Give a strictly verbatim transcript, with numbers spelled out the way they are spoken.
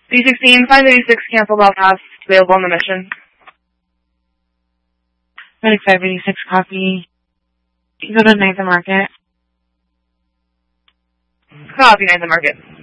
C sixteen, five eighty-six, cancel all pass, available on the mission. thirty-five eighty-six, copy. Go to Ninth and Market. Copy, Ninth and Market.